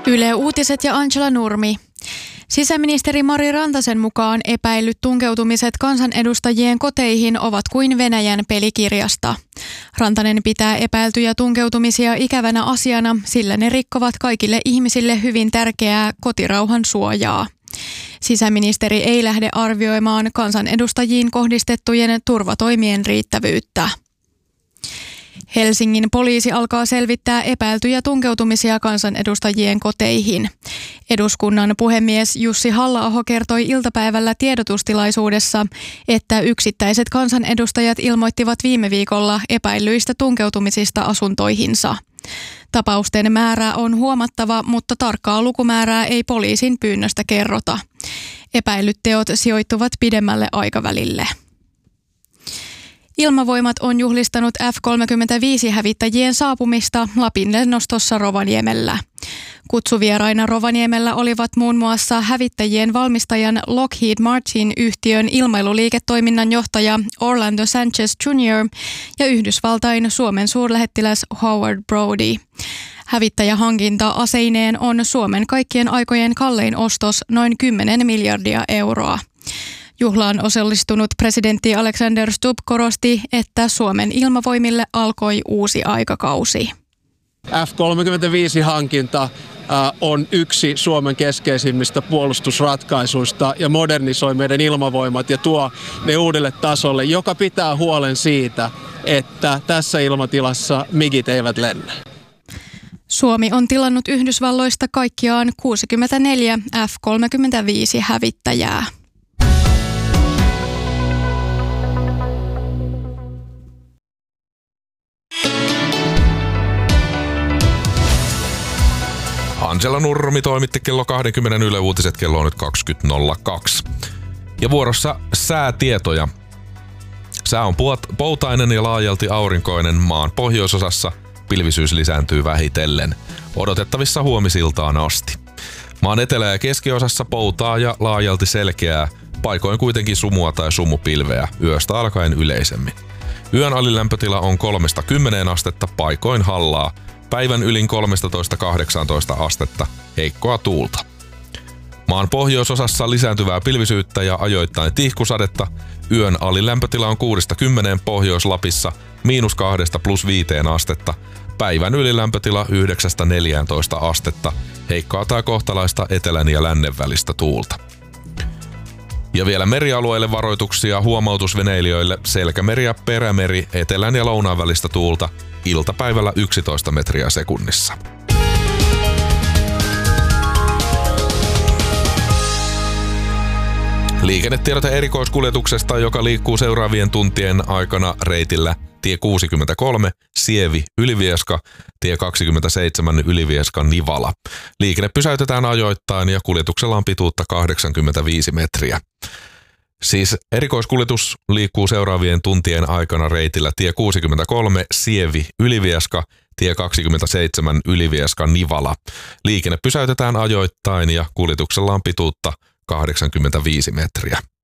Yle Uutiset ja Angela Nurmi. Sisäministeri Mari Rantasen mukaan epäillyt tunkeutumiset kansanedustajien koteihin ovat kuin Venäjän pelikirjasta. Rantanen pitää epäiltyjä tunkeutumisia ikävänä asiana, sillä ne rikkovat kaikille ihmisille hyvin tärkeää kotirauhan suojaa. Sisäministeri ei lähde arvioimaan kansanedustajiin kohdistettujen turvatoimien riittävyyttä. Helsingin poliisi alkaa selvittää epäiltyjä tunkeutumisia kansanedustajien koteihin. Eduskunnan puhemies Jussi Halla-aho kertoi iltapäivällä tiedotustilaisuudessa, että yksittäiset kansanedustajat ilmoittivat viime viikolla epäillyistä tunkeutumisista asuntoihinsa. Tapausten määrä on huomattava, mutta tarkkaa lukumäärää ei poliisin pyynnöstä kerrota. Epäillyt teot sijoittuvat pidemmälle aikavälille. Ilmavoimat on juhlistanut F-35-hävittäjien saapumista Lapin lennostossa Rovaniemellä. Kutsuvieraina Rovaniemellä olivat muun muassa hävittäjien valmistajan Lockheed Martin-yhtiön ilmailuliiketoiminnan johtaja Orlando Sanchez Jr. ja Yhdysvaltain Suomen suurlähettiläs Howard Brody. Hävittäjähankinta aseineen on Suomen kaikkien aikojen kallein ostos, noin 10 miljardia euroa. Juhlaan osallistunut presidentti Alexander Stubb korosti, että Suomen ilmavoimille alkoi uusi aikakausi. F-35-hankinta on yksi Suomen keskeisimmistä puolustusratkaisuista ja modernisoi meidän ilmavoimat ja tuo ne uudelle tasolle, joka pitää huolen siitä, että tässä ilmatilassa migit eivät lennä. Suomi on tilannut Yhdysvalloista kaikkiaan 64 F-35-hävittäjää. Angela Nurmi toimitti kello 20 Yle Uutiset, kello on nyt 20.02. Ja vuorossa säätietoja. Sää on poutainen ja laajalti aurinkoinen maan pohjoisosassa. Pilvisyys lisääntyy vähitellen. Odotettavissa huomisiltaan asti. Maan etelä- ja keskiosassa poutaa ja laajalti selkeää, paikoin kuitenkin sumua tai sumupilveä, yöstä alkaen yleisemmin. Yön alilämpötila on 3-10 astetta, paikoin hallaa. Päivän ylin 13-18 astetta, heikkoa tuulta. Maan pohjoisosassa lisääntyvää pilvisyyttä ja ajoittain tihkusadetta. Yön alilämpötila on 6-10 Pohjois-Lapissa, -2 +5 astetta. Päivän ylilämpötila 9-14 astetta, heikkoa tai kohtalaista etelän ja lännen välistä tuulta. Ja vielä merialueille varoituksia huomautusveneilijöille: selkämeri ja perämeri, etelän ja lounaan välistä tuulta, iltapäivällä 11 metriä sekunnissa. Liikennetiedote erikoiskuljetuksesta, joka liikkuu seuraavien tuntien aikana reitillä tie 63 Sievi-Ylivieska, tie 27 Ylivieska-Nivala. Liikenne pysäytetään ajoittain ja kuljetuksella on pituutta 85 metriä. Siis erikoiskuljetus liikkuu seuraavien tuntien aikana reitillä tie 63 Sievi-Ylivieska, tie 27 Ylivieska-Nivala. Liikenne pysäytetään ajoittain ja kuljetuksella on pituutta 85 metriä.